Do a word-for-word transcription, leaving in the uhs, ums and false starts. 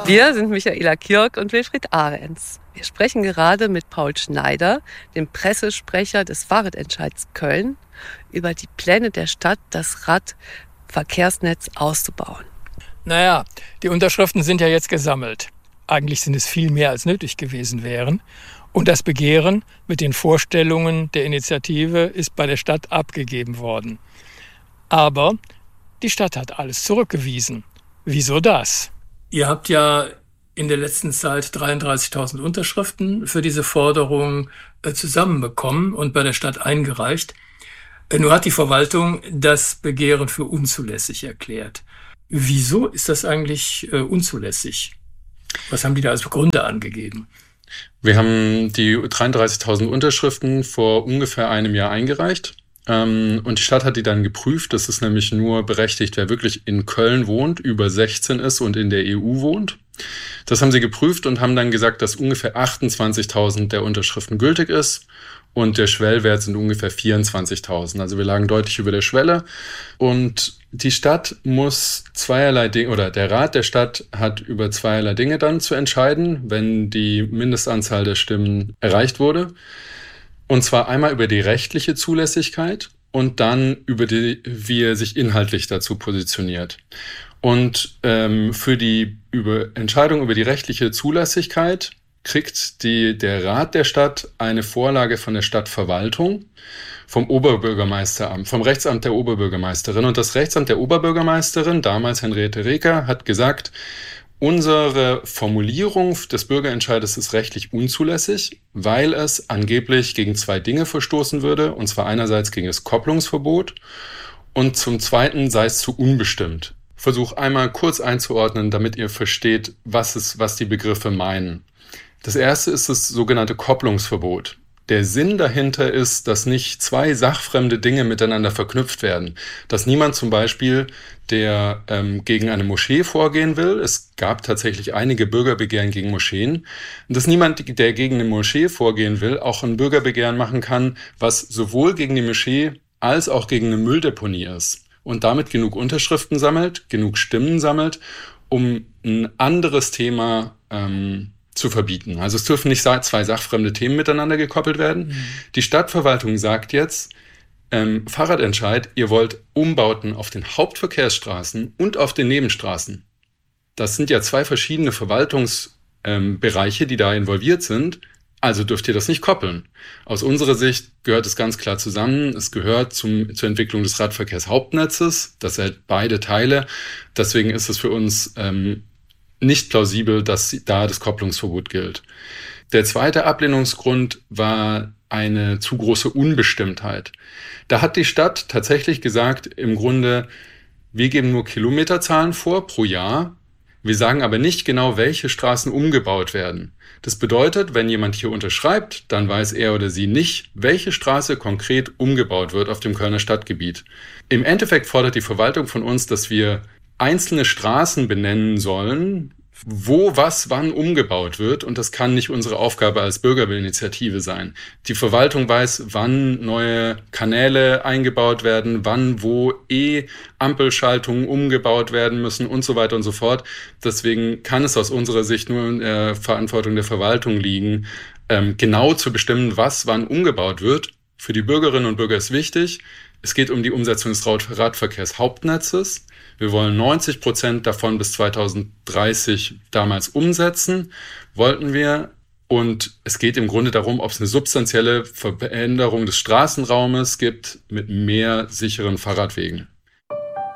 Wir sind Michaela Kirk und Wilfried Ahrens. Wir sprechen gerade mit Paul Schneider, dem Pressesprecher des Fahrradentscheids Köln, über die Pläne der Stadt, das Radverkehrsnetz auszubauen. Naja, die Unterschriften sind ja jetzt gesammelt. Eigentlich sind es viel mehr, als nötig gewesen wären. Und das Begehren mit den Vorstellungen der Initiative ist bei der Stadt abgegeben worden. Aber die Stadt hat alles zurückgewiesen. Wieso das? Ihr habt ja in der letzten Zeit dreiunddreißigtausend Unterschriften für diese Forderung äh, zusammenbekommen und bei der Stadt eingereicht. Äh, nur hat die Verwaltung das Begehren für unzulässig erklärt. Wieso ist das eigentlich äh, unzulässig? Was haben die da als Gründe angegeben? Wir haben die dreiunddreißigtausend Unterschriften vor ungefähr einem Jahr eingereicht. Ähm, und die Stadt hat die dann geprüft. Das ist nämlich nur berechtigt, wer wirklich in Köln wohnt, über sechzehn ist und in der E U wohnt. Das haben sie geprüft und haben dann gesagt, dass ungefähr achtundzwanzigtausend der Unterschriften gültig ist. Und der Schwellwert sind ungefähr vierundzwanzigtausend. Also wir lagen deutlich über der Schwelle. Und die Stadt muss zweierlei Dinge, oder der Rat der Stadt hat über zweierlei Dinge dann zu entscheiden, wenn die Mindestanzahl der Stimmen erreicht wurde. Und zwar einmal über die rechtliche Zulässigkeit und dann über die, wie er sich inhaltlich dazu positioniert. Und ähm, für die über Entscheidung über die rechtliche Zulässigkeit kriegt die, der Rat der Stadt eine Vorlage von der Stadtverwaltung, vom Oberbürgermeisteramt, vom Rechtsamt der Oberbürgermeisterin. Und das Rechtsamt der Oberbürgermeisterin, damals Henriette Reker, hat gesagt, unsere Formulierung des Bürgerentscheides ist rechtlich unzulässig, weil es angeblich gegen zwei Dinge verstoßen würde. Und zwar einerseits gegen das Kopplungsverbot und zum Zweiten sei es zu unbestimmt. Ich versuche einmal kurz einzuordnen, damit ihr versteht, was, es, was die Begriffe meinen. Das erste ist das sogenannte Kopplungsverbot. Der Sinn dahinter ist, dass nicht zwei sachfremde Dinge miteinander verknüpft werden. Dass niemand zum Beispiel, der ähm, gegen eine Moschee vorgehen will, es gab tatsächlich einige Bürgerbegehren gegen Moscheen, dass niemand, der gegen eine Moschee vorgehen will, auch ein Bürgerbegehren machen kann, was sowohl gegen die Moschee als auch gegen eine Mülldeponie ist. Und damit genug Unterschriften sammelt, genug Stimmen sammelt, um ein anderes Thema ähm, zu verbieten. Also es dürfen nicht zwei sachfremde Themen miteinander gekoppelt werden. Mhm. Die Stadtverwaltung sagt jetzt, ähm, Fahrradentscheid, ihr wollt Umbauten auf den Hauptverkehrsstraßen und auf den Nebenstraßen. Das sind ja zwei verschiedene Verwaltungsbereiche, ähm, die da involviert sind. Also dürft ihr das nicht koppeln. Aus unserer Sicht gehört es ganz klar zusammen. Es gehört zum, zur Entwicklung des Radverkehrshauptnetzes. Das hält beide Teile. Deswegen ist es für uns ähm, nicht plausibel, dass da das Kopplungsverbot gilt. Der zweite Ablehnungsgrund war eine zu große Unbestimmtheit. Da hat die Stadt tatsächlich gesagt, im Grunde, wir geben nur Kilometerzahlen vor pro Jahr. Wir sagen aber nicht genau, welche Straßen umgebaut werden. Das bedeutet, wenn jemand hier unterschreibt, dann weiß er oder sie nicht, welche Straße konkret umgebaut wird auf dem Kölner Stadtgebiet. Im Endeffekt fordert die Verwaltung von uns, dass wir einzelne Straßen benennen sollen, wo was wann umgebaut wird. Und das kann nicht unsere Aufgabe als Bürgerinitiative sein. Die Verwaltung weiß, wann neue Kanäle eingebaut werden, wann wo E-Ampelschaltungen umgebaut werden müssen und so weiter und so fort. Deswegen kann es aus unserer Sicht nur in der Verantwortung der Verwaltung liegen, ähm, genau zu bestimmen, was wann umgebaut wird. Für die Bürgerinnen und Bürger ist wichtig, es geht um die Umsetzung des Radverkehrshauptnetzes. Wir wollen neunzig Prozent davon bis zweitausenddreißig damals umsetzen, wollten wir. Und es geht im Grunde darum, ob es eine substanzielle Veränderung des Straßenraumes gibt mit mehr sicheren Fahrradwegen.